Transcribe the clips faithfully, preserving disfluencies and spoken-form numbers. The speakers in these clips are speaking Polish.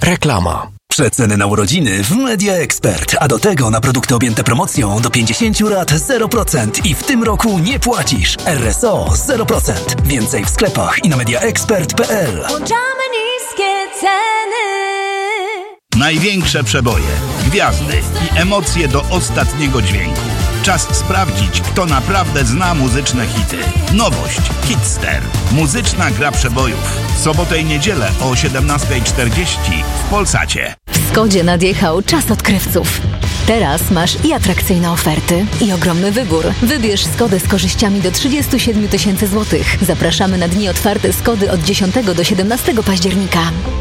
Reklama. Przeceny na urodziny w Media Expert, a do tego na produkty objęte promocją do pięćdziesiąt lat zero procent i w tym roku nie płacisz. R S O zero procent. Więcej w sklepach i na media expert kropka p l. Włączamy niskie ceny. Największe przeboje, gwiazdy i emocje do ostatniego dźwięku. Czas sprawdzić, kto naprawdę zna muzyczne hity. Nowość Hitster. Muzyczna gra przebojów. Sobotę i niedzielę o siedemnasta czterdzieści w Polsacie. W Skodzie nadjechał czas odkrywców. Teraz masz i atrakcyjne oferty, i ogromny wybór. Wybierz Skodę z korzyściami do trzydzieści siedem tysięcy złotych. Zapraszamy na dni otwarte Skody od dziesiątego do siedemnastego października.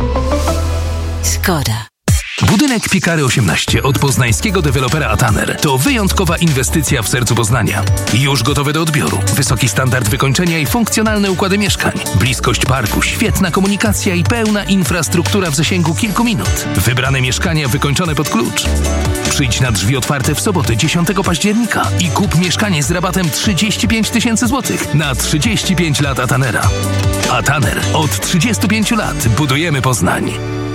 Skoda. Budynek Piekary osiemnaście od poznańskiego dewelopera Ataner to wyjątkowa inwestycja w sercu Poznania. Już gotowe do odbioru. Wysoki standard wykończenia i funkcjonalne układy mieszkań. Bliskość parku, świetna komunikacja i pełna infrastruktura w zasięgu kilku minut. Wybrane mieszkania wykończone pod klucz. Przyjdź na drzwi otwarte w sobotę dziesiątego października i kup mieszkanie z rabatem trzydzieści pięć tysięcy złotych na trzydzieści pięć lat Atanera. Ataner. Od trzydziestu pięciu lat budujemy Poznań.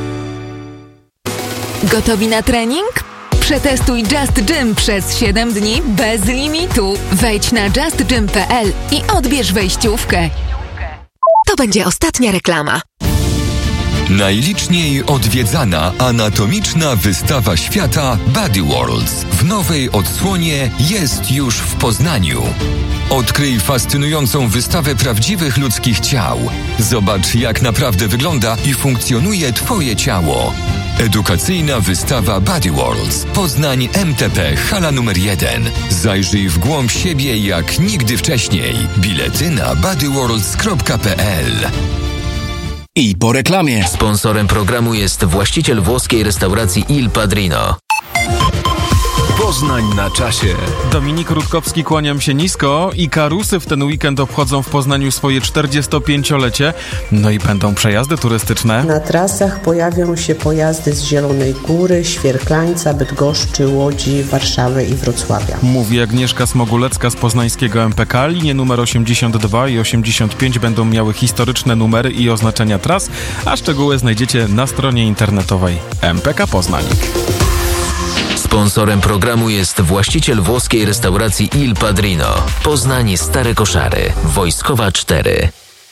Gotowi na trening? Przetestuj Just Gym przez siedem dni bez limitu. Wejdź na just gym kropka p l i odbierz wejściówkę. To będzie ostatnia reklama. Najliczniej odwiedzana anatomiczna wystawa świata Body Worlds w nowej odsłonie jest już w Poznaniu. Odkryj fascynującą wystawę prawdziwych ludzkich ciał. Zobacz, jak naprawdę wygląda i funkcjonuje Twoje ciało. Edukacyjna wystawa Body Worlds. Poznań M T P, hala numer jeden. Zajrzyj w głąb siebie jak nigdy wcześniej. Bilety na body worlds kropka p l. I po reklamie. Sponsorem programu jest właściciel włoskiej restauracji Il Padrino. Poznań na czasie. Dominik Rutkowski, kłaniam się nisko. I Karusy w ten weekend obchodzą w Poznaniu swoje czterdziestopięciolecie. No i będą przejazdy turystyczne. Na trasach pojawią się pojazdy z Zielonej Góry, Świerklańca, Bydgoszczy, Łodzi, Warszawy i Wrocławia. Mówi Agnieszka Smogulecka z poznańskiego M P K. Linie numer osiemdziesiąt dwa i osiemdziesiąt pięć będą miały historyczne numery i oznaczenia tras, a szczegóły znajdziecie na stronie internetowej M P K Poznań. Sponsorem programu jest właściciel włoskiej restauracji Il Padrino. Poznań, Stare Koszary, Wojskowa cztery.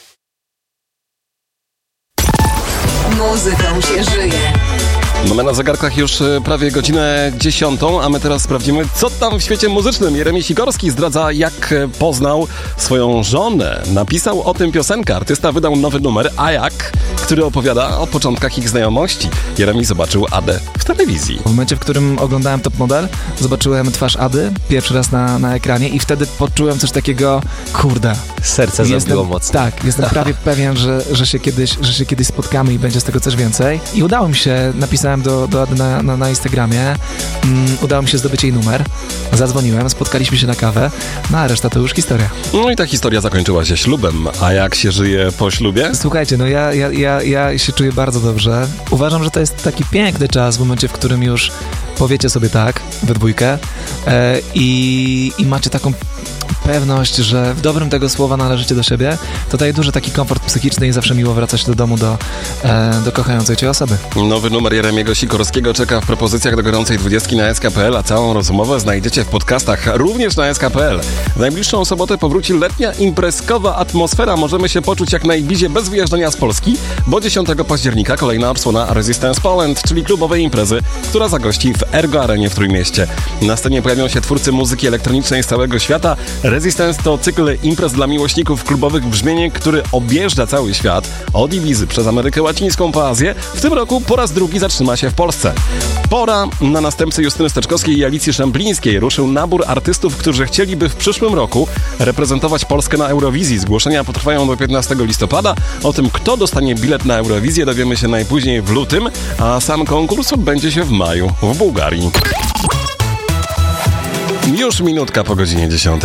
Muzyką się żyje. Mamy na zegarkach już prawie godzinę dziesiątą, a my teraz sprawdzimy, co tam w świecie muzycznym. Jeremi Sikorski zdradza, jak poznał swoją żonę. Napisał o tym piosenkę. Artysta wydał nowy numer, A jak, który opowiada o początkach ich znajomości. Jeremi zobaczył Adę w telewizji. W momencie, w którym oglądałem Top Model, zobaczyłem twarz Ady pierwszy raz na, na ekranie i wtedy poczułem coś takiego, kurde. Serce zabiło mocno. Tak, jestem prawie pewien, że, że, się kiedyś, że się kiedyś spotkamy i będzie z tego coś więcej. I udało mi się, napisałem do, do Ady na, na, na Instagramie, um, udało mi się zdobyć jej numer, zadzwoniłem, spotkaliśmy się na kawę, no a reszta to już historia. No i ta historia zakończyła się ślubem. A jak się żyje po ślubie? Słuchajcie, no ja, ja, ja, ja się czuję bardzo dobrze. Uważam, że to jest taki piękny czas w momencie, w którym już powiecie sobie tak, we dwójkę e, i, i macie taką pewność, że w dobrym tego słowa należycie do siebie, to daje duży taki komfort psychiczny i zawsze miło wracać do domu do, e, do kochającej cię osoby. Nowy numer Jeremiego Sikorskiego czeka w propozycjach do gorącej dwudziestki na S K kropka P L, a całą rozmowę znajdziecie w podcastach również na S K kropka P L. W najbliższą sobotę powróci letnia imprezkowa atmosfera. Możemy się poczuć jak najbliżej bez wyjeżdżania z Polski, bo dziesiątego października kolejna odsłona Resistance Poland, czyli klubowej imprezy, która zagości w Ergo Arenie w Trójmieście. Na scenie pojawią się twórcy muzyki elektronicznej z całego świata. Resistance to cykl imprez dla miłośników klubowych brzmień, który objeżdża cały świat, od Ibizy przez Amerykę Łacińską po Azję. W tym roku po raz drugi zatrzyma się w Polsce. Pora na następcę Justyny Steczkowskiej i Alicji Szemplińskiej. Ruszył nabór artystów, którzy chcieliby w przyszłym roku reprezentować Polskę na Eurowizji. Zgłoszenia potrwają do piętnastego listopada. O tym, kto dostanie bilet na Eurowizję, dowiemy się najpóźniej w lutym, a sam konkurs odbędzie się w maju w Bułgarii. Już minutka po godzinie dziesiątej.